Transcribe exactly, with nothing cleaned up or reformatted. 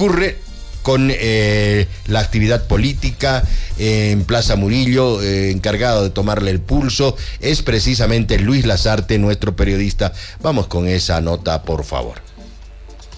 ocurre con eh, la actividad política eh, en Plaza Murillo, eh, encargado de tomarle el pulso, es precisamente Luis Lazarte, nuestro periodista. Vamos con esa nota, por favor.